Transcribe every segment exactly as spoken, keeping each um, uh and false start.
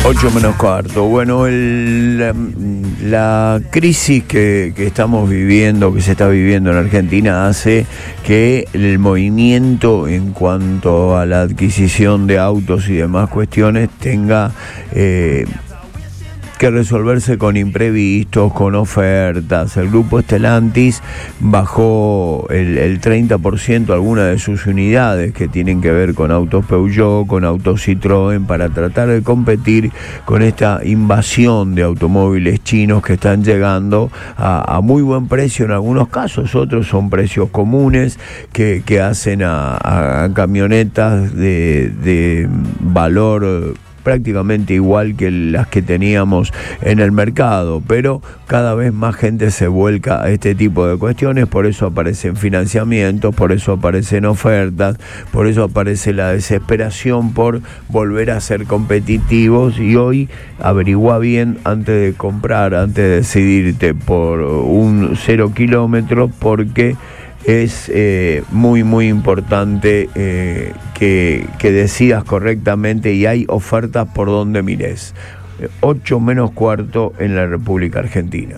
Ocho menos cuarto. Bueno, el, la, la crisis que, que estamos viviendo, que se está viviendo en Argentina, hace que el movimiento en cuanto a la adquisición de autos y demás cuestiones tenga eh, que resolverse con imprevistos, con ofertas. El grupo Stellantis bajó el, el treinta por ciento algunas de sus unidades que tienen que ver con autos Peugeot, con autos Citroën, para tratar de competir con esta invasión de automóviles chinos que están llegando a, a muy buen precio en algunos casos. Otros son precios comunes que, que hacen a, a, a camionetas de, de valor prácticamente igual que las que teníamos en el mercado, pero cada vez más gente se vuelca a este tipo de cuestiones. Por eso aparecen financiamientos, por eso aparecen ofertas, por eso aparece la desesperación por volver a ser competitivos. Y hoy averigua bien antes de comprar, antes de decidirte por un cero kilómetro, porque es eh, muy muy importante eh, que, que decidas correctamente, y hay ofertas por donde mires. Ocho menos cuarto en la República Argentina.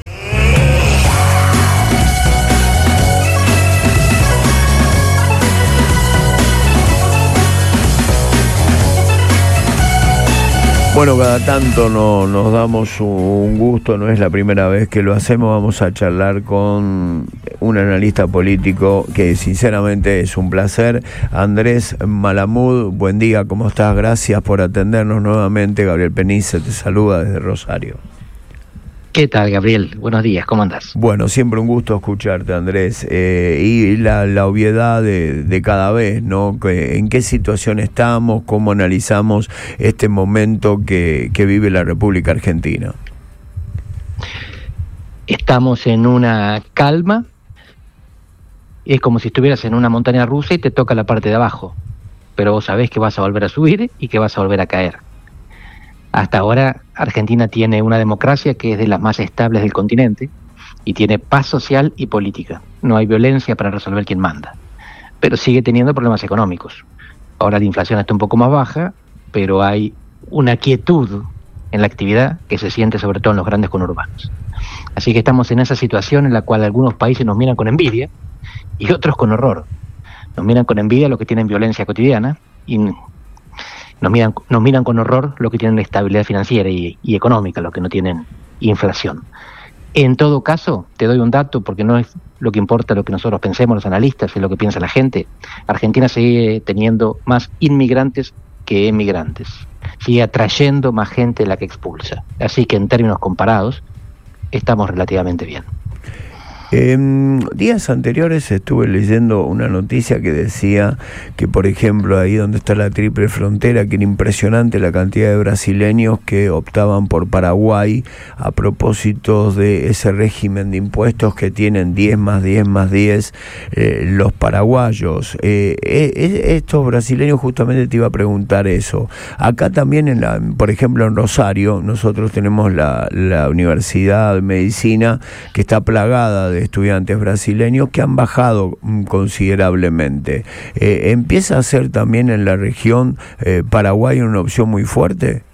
Bueno, cada tanto no, nos damos un gusto, no es la primera vez que lo hacemos. Vamos a charlar con un analista político que sinceramente es un placer, Andrés Malamud. Buen día, ¿cómo estás? Gracias por atendernos nuevamente. Gabriel Penice te saluda desde Rosario. ¿Qué tal, Gabriel? Buenos días, ¿cómo andás? Bueno, siempre un gusto escucharte, Andrés. Eh, y la, la obviedad de, de cada vez, ¿no? ¿En qué situación estamos? ¿Cómo analizamos este momento que, que vive la República Argentina? Estamos en una calma. Es como si estuvieras en una montaña rusa y te toca la parte de abajo. Pero vos sabés que vas a volver a subir y que vas a volver a caer. Hasta ahora Argentina tiene una democracia que es de las más estables del continente y tiene paz social y política. No hay violencia para resolver quién manda, pero sigue teniendo problemas económicos. Ahora la inflación está un poco más baja, pero hay una quietud en la actividad que se siente sobre todo en los grandes conurbanos. Así que estamos en esa situación en la cual algunos países nos miran con envidia y otros con horror. Nos miran con envidia los que tienen violencia cotidiana y Nos miran, nos miran con horror los que tienen estabilidad financiera y, y económica, los que no tienen inflación. En todo caso, te doy un dato, porque no es lo que importa lo que nosotros pensemos los analistas, es lo que piensa la gente. Argentina sigue teniendo más inmigrantes que emigrantes, sigue atrayendo más gente de la que expulsa. Así que en términos comparados, estamos relativamente bien. En días anteriores estuve leyendo una noticia que decía que, por ejemplo, ahí donde está la triple frontera, que era impresionante la cantidad de brasileños que optaban por Paraguay a propósito de ese régimen de impuestos que tienen diez más diez más diez eh, los paraguayos. Eh, eh, estos brasileños, justamente te iba a preguntar eso. Acá también, en la, por ejemplo, en Rosario, nosotros tenemos la, la Universidad de Medicina, que está plagada de estudiantes brasileños que han bajado considerablemente. Eh, ¿Empieza a ser también en la región eh, Paraguay una opción muy fuerte?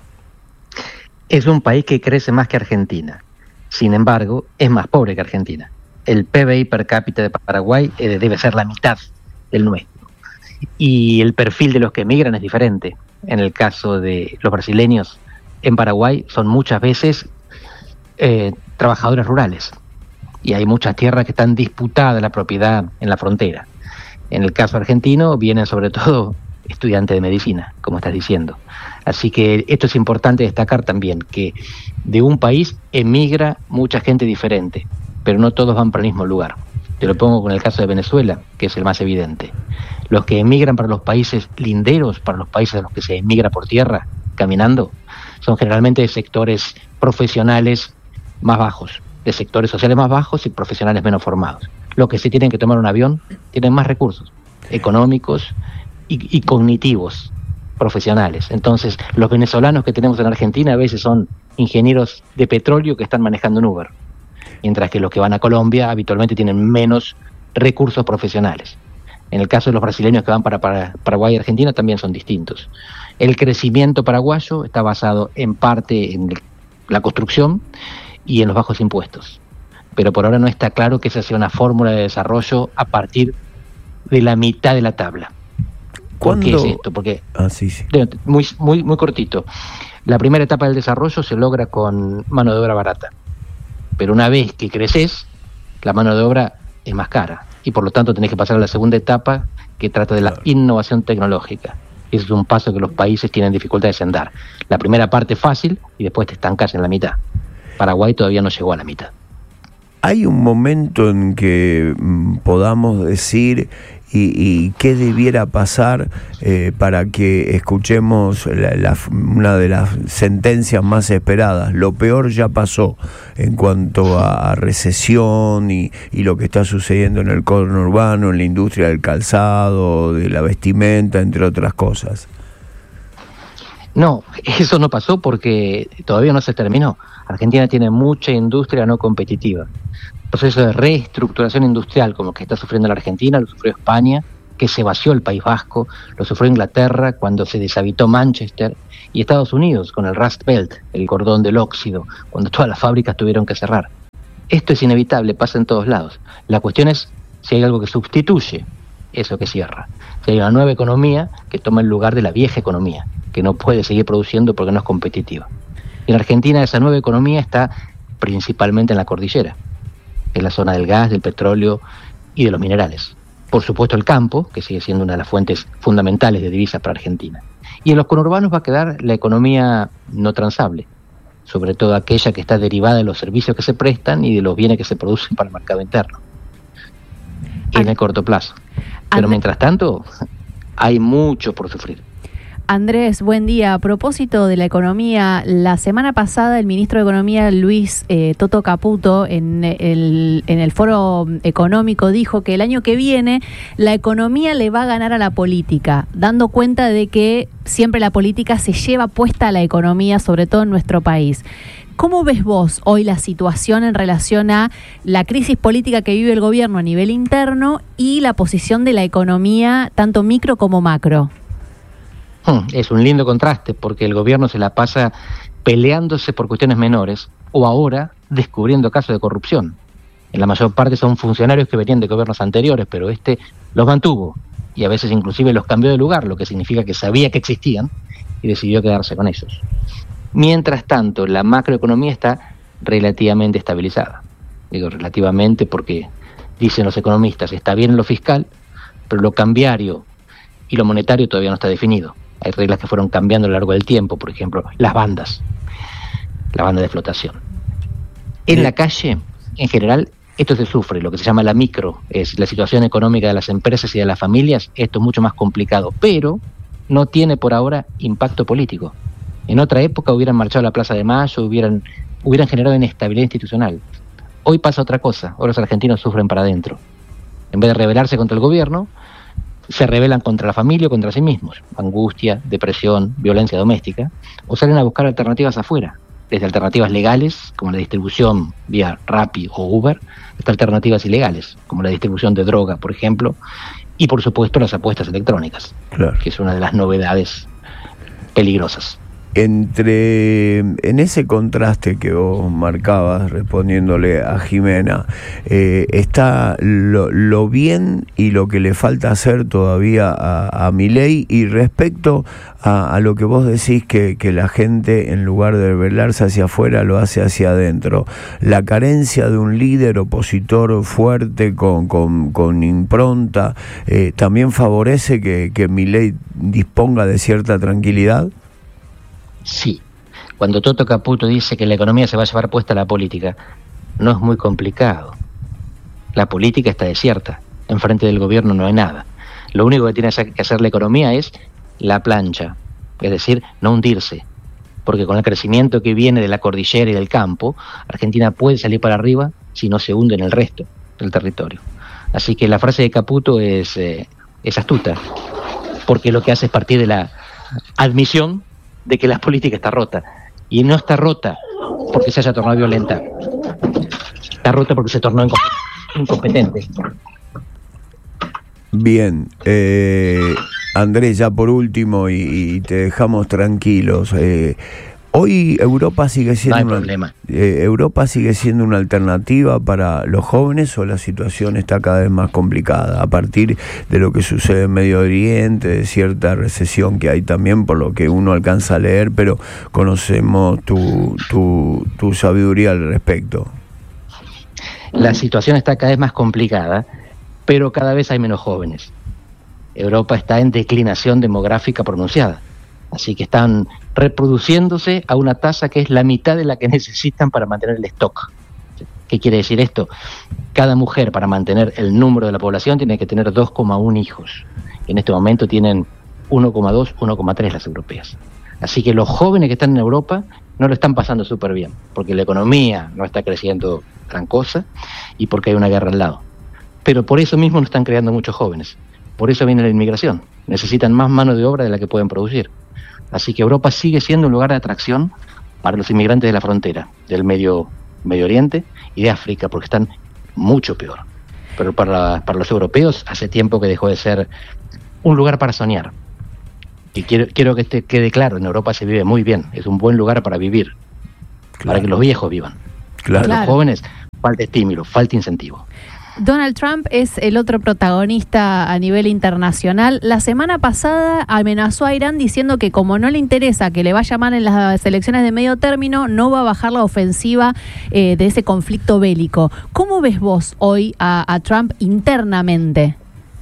Es un país que crece más que Argentina. Sin embargo, es más pobre que Argentina. El P B I per cápita de Paraguay eh, debe ser la mitad del nuestro. Y el perfil de los que emigran es diferente. En el caso de los brasileños en Paraguay son muchas veces eh, trabajadores rurales. Y hay muchas tierras que están disputadas la propiedad en la frontera. En el caso argentino vienen sobre todo estudiantes de medicina, como estás diciendo. Así que esto es importante destacar también, que de un país emigra mucha gente diferente, pero no todos van para el mismo lugar. Te lo pongo con el caso de Venezuela, que es el más evidente. Los que emigran para los países linderos, para los países a los que se emigra por tierra, caminando, son generalmente de sectores profesionales más bajos, de sectores sociales más bajos y profesionales menos formados. Los que se tienen que tomar un avión tienen más recursos económicos y, y cognitivos profesionales. Entonces, los venezolanos que tenemos en Argentina a veces son ingenieros de petróleo que están manejando un Uber, mientras que los que van a Colombia habitualmente tienen menos recursos profesionales. En el caso de los brasileños que van para, para Paraguay y Argentina también son distintos. El crecimiento paraguayo está basado en parte en la construcción y en los bajos impuestos. Pero por ahora no está claro que esa sea una fórmula de desarrollo a partir de la mitad de la tabla. ¿Por qué es esto? Porque ah, sí, sí. Muy, muy, muy cortito. La primera etapa del desarrollo se logra con mano de obra barata. Pero una vez que creces, la mano de obra es más cara. Y por lo tanto tenés que pasar a la segunda etapa, que trata de la claro. innovación tecnológica. Ese es un paso que los países tienen dificultades en dar. La primera parte es fácil y después te estancas en la mitad. Paraguay todavía no llegó a la mitad. ¿Hay un momento en que mm, podamos decir y, y qué debiera pasar eh, para que escuchemos la, la, una de las sentencias más esperadas? Lo peor ya pasó en cuanto a, a recesión y, y lo que está sucediendo en el conurbano, en la industria del calzado, de la vestimenta, entre otras cosas. No, eso no pasó porque todavía no se terminó. Argentina tiene mucha industria no competitiva. El proceso de reestructuración industrial como el que está sufriendo la Argentina, lo sufrió España, que se vació el País Vasco, lo sufrió Inglaterra cuando se deshabitó Manchester, y Estados Unidos con el Rust Belt, el cordón del óxido, cuando todas las fábricas tuvieron que cerrar. Esto es inevitable, pasa en todos lados. La cuestión es si hay algo que sustituye eso que cierra. Si hay una nueva economía que toma el lugar de la vieja economía, que no puede seguir produciendo porque no es competitiva. En Argentina esa nueva economía está principalmente en la cordillera, en la zona del gas, del petróleo y de los minerales. Por supuesto el campo, que sigue siendo una de las fuentes fundamentales de divisas para Argentina. Y en los conurbanos va a quedar la economía no transable, sobre todo aquella que está derivada de los servicios que se prestan y de los bienes que se producen para el mercado interno, en el corto plazo. Pero mientras tanto, hay mucho por sufrir. Andrés, buen día. A propósito de la economía, la semana pasada el ministro de Economía, Luis eh, Toto Caputo, en el, en el foro económico dijo que el año que viene la economía le va a ganar a la política, dando cuenta de que siempre la política se lleva puesta a la economía, sobre todo en nuestro país. ¿Cómo ves vos hoy la situación en relación a la crisis política que vive el gobierno a nivel interno y la posición de la economía, tanto micro como macro? Es un lindo contraste porque el gobierno se la pasa peleándose por cuestiones menores o ahora descubriendo casos de corrupción. En la mayor parte son funcionarios que venían de gobiernos anteriores, pero este los mantuvo y a veces inclusive los cambió de lugar, lo que significa que sabía que existían y decidió quedarse con ellos. Mientras tanto, la macroeconomía está relativamente estabilizada. Digo relativamente porque dicen los economistas, está bien en lo fiscal, pero lo cambiario y lo monetario todavía no está definido. Hay reglas que fueron cambiando a lo largo del tiempo, por ejemplo, las bandas, la banda de flotación. En la calle, en general, esto se sufre, lo que se llama la micro, es la situación económica de las empresas y de las familias, esto es mucho más complicado, pero no tiene por ahora impacto político. En otra época hubieran marchado a la Plaza de Mayo, hubieran, hubieran generado inestabilidad institucional. Hoy pasa otra cosa, ahora los argentinos sufren para adentro. En vez de rebelarse contra el gobierno, se rebelan contra la familia o contra sí mismos. Angustia, depresión, violencia doméstica, o salen a buscar alternativas afuera, desde alternativas legales, como la distribución vía Rappi o Uber, hasta alternativas ilegales, como la distribución de droga, por ejemplo, y por supuesto las apuestas electrónicas, claro, que es una de las novedades peligrosas. Entre, en ese contraste que vos marcabas respondiéndole a Jimena, eh, está lo, lo bien y lo que le falta hacer todavía a, a Milei, y respecto a, a lo que vos decís que, que la gente en lugar de rebelarse hacia afuera lo hace hacia adentro, la carencia de un líder opositor fuerte con, con, con impronta, eh, ¿también favorece que, que Milei disponga de cierta tranquilidad? Sí, cuando Toto Caputo dice que la economía se va a llevar puesta a la política, no es muy complicado. La política está desierta, enfrente del gobierno no hay nada. Lo único que tiene que hacer la economía es la plancha, es decir, no hundirse, porque con el crecimiento que viene de la cordillera y del campo, Argentina puede salir para arriba si no se hunde en el resto del territorio. Así que la frase de Caputo es, eh, es astuta, porque lo que hace es partir de la admisión de que la política está rota, y no está rota porque se haya tornado violenta, está rota porque se tornó incom- incompetente. Bien, eh, Andrés, ya por último, y, y te dejamos tranquilos. Eh, hoy Europa sigue siendo No hay una, problema. eh, Europa sigue siendo una alternativa para los jóvenes, o la situación está cada vez más complicada a partir de lo que sucede en Medio Oriente, de cierta recesión que hay también, por lo que uno alcanza a leer, pero conocemos tu, tu, tu sabiduría al respecto. La situación está cada vez más complicada, pero cada vez hay menos jóvenes. Europa está en declinación demográfica pronunciada, así que están reproduciéndose a una tasa que es la mitad de la que necesitan para mantener el stock. ¿Qué quiere decir esto? Cada mujer, para mantener el número de la población, tiene que tener dos coma uno hijos. En este momento tienen uno coma dos, uno coma tres las europeas. Así que los jóvenes que están en Europa no lo están pasando súper bien, porque la economía no está creciendo gran cosa y porque hay una guerra al lado. Pero por eso mismo no están creando muchos jóvenes. Por eso viene la inmigración. Necesitan más mano de obra de la que pueden producir. Así que Europa sigue siendo un lugar de atracción para los inmigrantes de la frontera, del Medio, Medio Oriente y de África, porque están mucho peor. Pero para, para los europeos hace tiempo que dejó de ser un lugar para soñar. Y quiero, quiero que este quede claro, en Europa se vive muy bien, es un buen lugar para vivir, claro, para que los viejos vivan. Claro. Para los jóvenes falta estímulo, falta incentivo. Donald Trump es el otro protagonista a nivel internacional. La semana pasada amenazó a Irán diciendo que como no le interesa que le vaya mal en las elecciones de medio término, no va a bajar la ofensiva eh, de ese conflicto bélico. ¿Cómo ves vos hoy a, a Trump internamente?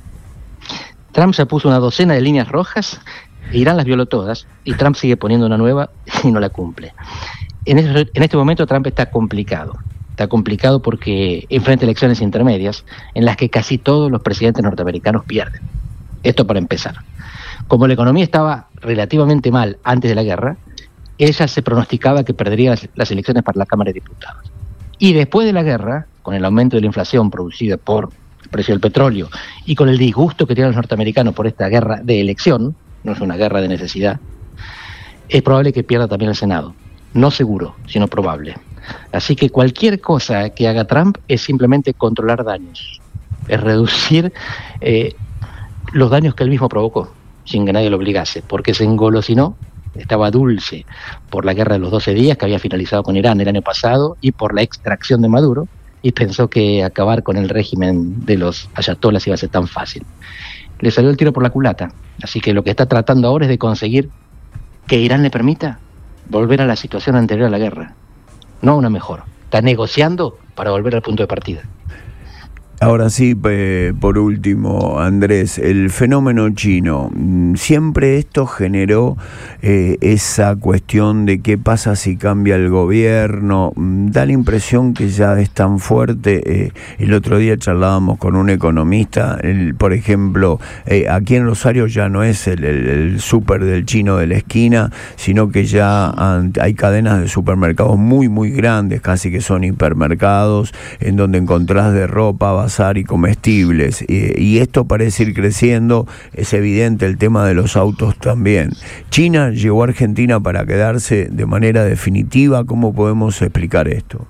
Trump se puso una docena de líneas rojas, Irán las violó todas, y Trump sigue poniendo una nueva y no la cumple. En, ese, en este momento Trump está complicado. Está complicado porque enfrenta elecciones intermedias en las que casi todos los presidentes norteamericanos pierden. Esto para empezar. Como la economía estaba relativamente mal antes de la guerra, ella se pronosticaba que perdería las, las elecciones para la Cámara de Diputados. Y después de la guerra, con el aumento de la inflación producida por el precio del petróleo y con el disgusto que tienen los norteamericanos por esta guerra de elección, no es una guerra de necesidad, es probable que pierda también el Senado. No seguro, sino probable. Así que cualquier cosa que haga Trump es simplemente controlar daños, es reducir eh, los daños que él mismo provocó, sin que nadie lo obligase, porque se engolosinó, estaba dulce por la guerra de los doce días que había finalizado con Irán el año pasado y por la extracción de Maduro, y pensó que acabar con el régimen de los ayatolás iba a ser tan fácil. Le salió el tiro por la culata, así que lo que está tratando ahora es de conseguir que Irán le permita volver a la situación anterior a la guerra, no una mejor. Está negociando para volver al punto de partida. Ahora sí, eh, por último, Andrés, el fenómeno chino, siempre esto generó eh, esa cuestión de qué pasa si cambia el gobierno. Da la impresión que ya es tan fuerte. Eh, el otro día charlábamos con un economista, el, por ejemplo, eh, aquí en Rosario ya no es el, el, el súper del chino de la esquina, sino que ya han, hay cadenas de supermercados muy, muy grandes, casi que son hipermercados, en donde encontrás de ropa, y comestibles, y, y esto parece ir creciendo. Es evidente el tema de los autos también. China llegó a Argentina para quedarse de manera definitiva. ¿Cómo podemos explicar esto?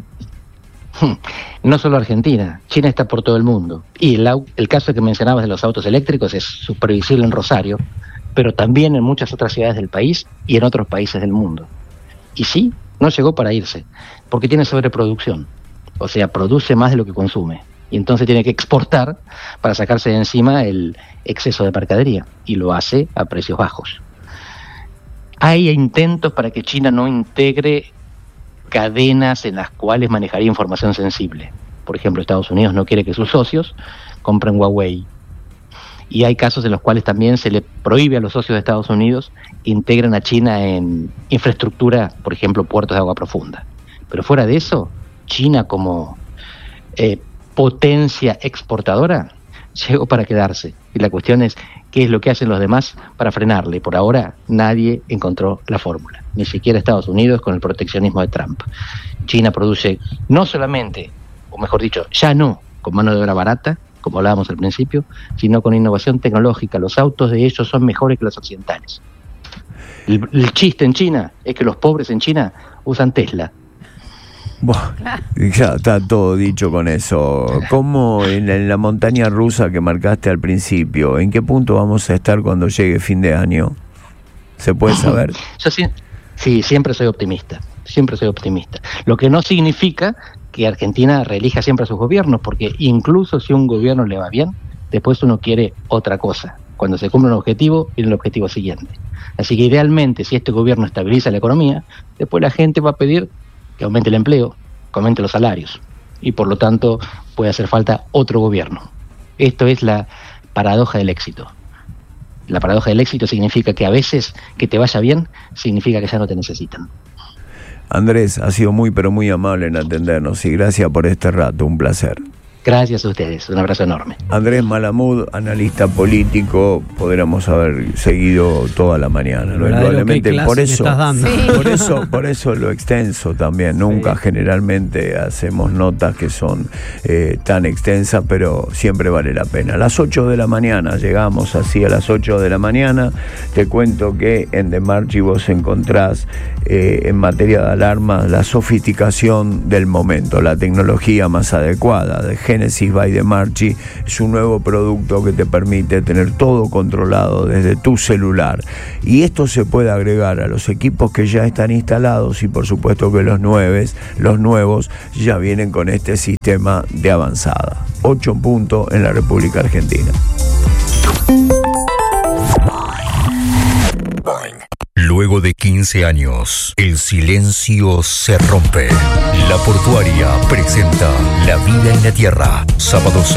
No solo Argentina, China está por todo el mundo. Y el, el caso que mencionabas de los autos eléctricos es supervisible en Rosario, pero también en muchas otras ciudades del país y en otros países del mundo. Y sí, no llegó para irse, porque tiene sobreproducción, o sea, produce más de lo que consume. Y entonces tiene que exportar para sacarse de encima el exceso de mercadería, y lo hace a precios bajos. Hay intentos para que China no integre cadenas en las cuales manejaría información sensible. Por ejemplo, Estados Unidos no quiere que sus socios compren Huawei. Y hay casos en los cuales también se le prohíbe a los socios de Estados Unidos que integren a China en infraestructura, por ejemplo, puertos de agua profunda. Pero fuera de eso, China como eh, potencia exportadora llegó para quedarse, y la cuestión es qué es lo que hacen los demás para frenarle. Por ahora nadie encontró la fórmula, ni siquiera Estados Unidos con el proteccionismo de Trump. China produce no solamente, o mejor dicho, ya no con mano de obra barata, como hablábamos al principio, sino con innovación tecnológica. Los autos de ellos son mejores que los occidentales. El, el chiste en China es que los pobres en China usan Tesla. Bueno, ya está todo dicho con eso. ¿Cómo en la, en la montaña rusa que marcaste al principio, en qué punto vamos a estar cuando llegue fin de año? ¿Se puede saber? Yo sí, sí, siempre soy optimista, siempre soy optimista. Lo que no significa que Argentina reelija siempre a sus gobiernos, porque incluso si un gobierno le va bien, después uno quiere otra cosa. Cuando se cumple un objetivo, viene el objetivo siguiente. Así que idealmente, si este gobierno estabiliza la economía, después la gente va a pedir que aumente el empleo, que aumente los salarios, y por lo tanto puede hacer falta otro gobierno. Esto es la paradoja del éxito. La paradoja del éxito significa que a veces que te vaya bien, significa que ya no te necesitan. Andrés, ha sido muy pero muy amable en atendernos y gracias por este rato, un placer. Gracias a ustedes, un abrazo enorme. Andrés Malamud, analista político, podríamos haber seguido toda la mañana, ¿no? Indudablemente, por eso, Sí. por eso, por eso lo extenso también. Nunca sí. Generalmente hacemos notas que son eh, tan extensas, pero siempre vale la pena. A las ocho de la mañana, llegamos así a las ocho de la mañana, te cuento que en DeMarchi vos encontrás eh, en materia de alarmas la sofisticación del momento, la tecnología más adecuada de Genesis by DeMarchi. Es un nuevo producto que te permite tener todo controlado desde tu celular, y esto se puede agregar a los equipos que ya están instalados, y por supuesto que los nuevos, los nuevos ya vienen con este sistema de avanzada. ocho puntos en la República Argentina. Luego de quince años, el silencio se rompe. La Portuaria presenta La Vida en la Tierra, sábados